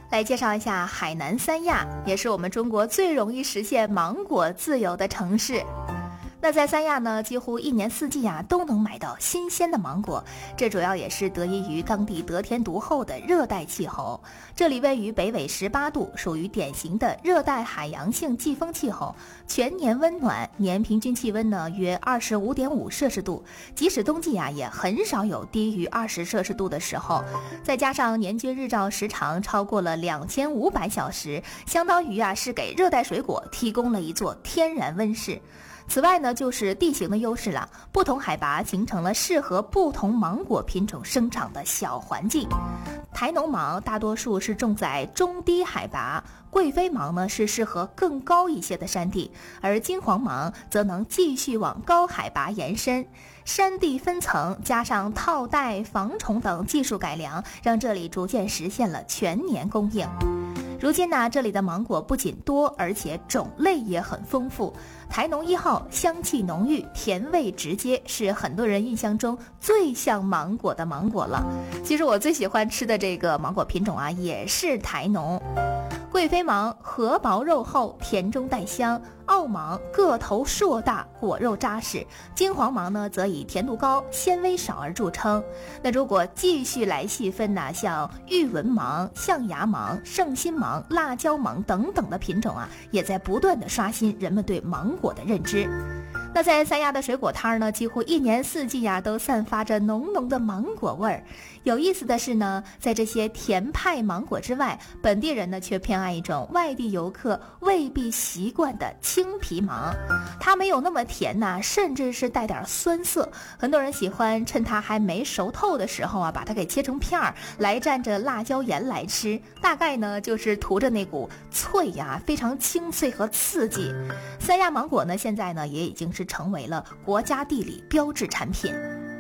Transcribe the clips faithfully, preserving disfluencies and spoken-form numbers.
来介绍一下海南三亚，也是我们中国最容易实现芒果自由的城市。那在三亚呢，几乎一年四季啊都能买到新鲜的芒果，这主要也是得益于当地得天独厚的热带气候。这里位于北纬十八度，属于典型的热带海洋性季风气候，全年温暖，年平均气温呢约二十五点五摄氏度，即使冬季啊也很少有低于二十摄氏度的时候。再加上年均日照时长超过了两千五百小时，相当于啊是给热带水果提供了一座天然温室。此外呢，就是地形的优势了，不同海拔形成了适合不同芒果品种生长的小环境。台农芒大多数是种在中低海拔，贵妃芒呢是适合更高一些的山地，而金黄芒则能继续往高海拔延伸。山地分层加上套袋、防虫等技术改良，让这里逐渐实现了全年供应。如今呢，这里的芒果不仅多，而且种类也很丰富。台农一号香气浓郁，甜味直接，是很多人印象中最像芒果的芒果了。其实我最喜欢吃的这个芒果品种啊，也是台农。贵妃芒核薄肉厚，甜中带香；澳芒个头硕大，果肉扎实；金黄芒呢，则以甜度高、纤维少而著称。那如果继续来细分呢，像玉纹芒、象牙芒、圣心芒、辣椒芒等等的品种啊，也在不断的刷新人们对芒果的认知。那在三亚的水果摊呢，几乎一年四季呀、啊、都散发着浓浓的芒果味儿。有意思的是呢，在这些甜派芒果之外，本地人呢却偏爱一种外地游客未必习惯的青皮芒。它没有那么甜呐、啊，甚至是带点酸涩。很多人喜欢趁它还没熟透的时候啊，把它给切成片儿，来蘸着辣椒盐来吃。大概呢就是涂着那股脆呀、啊，非常清脆和刺激。三亚芒果呢，现在呢也已经是成为了国家地理标志产品。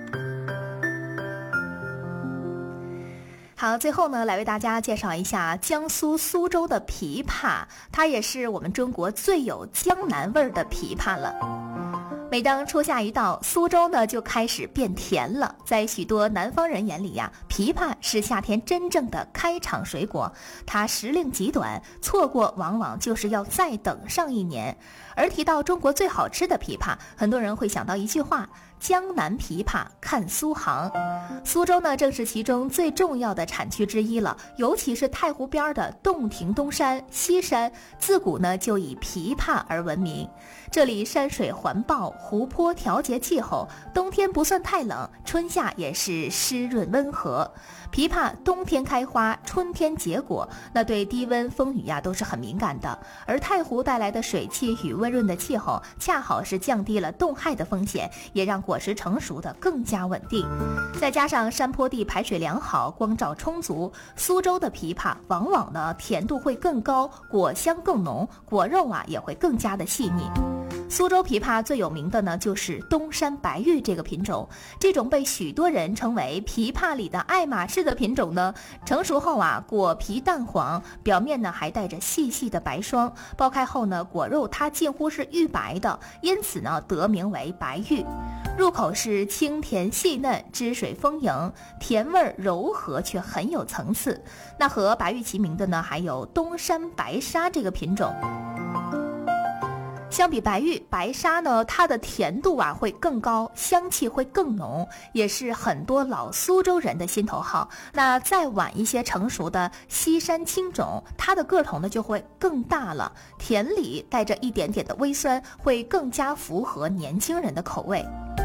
好，最后呢，来为大家介绍一下江苏苏州的枇杷，它也是我们中国最有江南味儿的枇杷了。每当初夏一到，苏州呢就开始变甜了。在许多南方人眼里呀、啊，枇杷是夏天真正的开场水果，它时令极短，错过往往就是要再等上一年。而提到中国最好吃的枇杷，很多人会想到一句话：江南枇杷看苏杭。苏州呢，正是其中最重要的产区之一了。尤其是太湖边的洞庭东山、西山，自古呢就以枇杷而闻名。这里山水环抱，湖泊调节气候，冬天不算太冷，春夏也是湿润温和。枇杷冬天开花，春天结果，那对低温风雨呀都是很敏感的。而太湖带来的水汽与温润的气候，恰好是降低了冻害的风险，也让果实成熟的更加稳定。再加上山坡地排水良好，光照充足，苏州的枇杷往往呢甜度会更高，果香更浓，果肉啊也会更加的细腻。苏州枇杷最有名的呢就是东山白玉这个品种，这种被许多人称为枇杷里的爱马仕的品种呢，成熟后啊果皮淡黄，表面呢还带着细细的白霜，剥开后呢果肉它近乎是玉白的，因此呢得名为白玉。入口是清甜细嫩，汁水丰盈，甜味柔和却很有层次。那和白玉齐名的呢还有东山白沙这个品种。相比白玉，白沙呢，它的甜度啊会更高，香气会更浓，也是很多老苏州人的心头好。那再晚一些成熟的西山青种，它的个头呢就会更大了，甜里带着一点点的微酸，会更加符合年轻人的口味。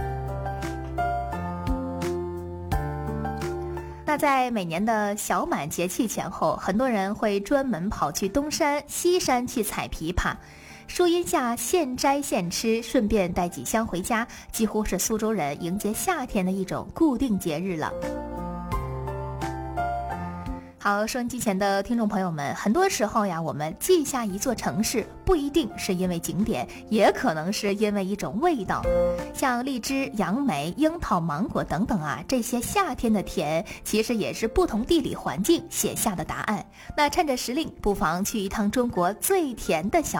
那在每年的小满节气前后，很多人会专门跑去东山、西山去采枇杷。树荫下现摘现吃，顺便带几箱回家，几乎是苏州人迎接夏天的一种固定节日了。好，收音机前的听众朋友们，很多时候呀，我们记下一座城市，不一定是因为景点，也可能是因为一种味道。像荔枝、杨梅、樱桃、芒果等等啊，这些夏天的甜，其实也是不同地理环境写下的答案。那趁着时令，不妨去一趟中国最甜的小